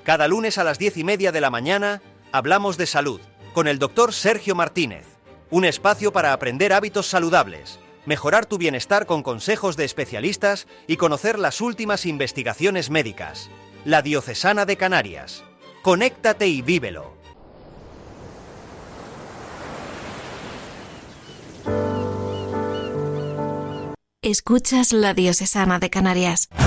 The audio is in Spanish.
Cada lunes a las 10:30 de la mañana hablamos de salud con el doctor Sergio Martínez. Un espacio para aprender hábitos saludables, mejorar tu bienestar con consejos de especialistas y conocer las últimas investigaciones médicas. La Diocesana de Canarias. Conéctate y vívelo. Escuchas La Diocesana de Canarias.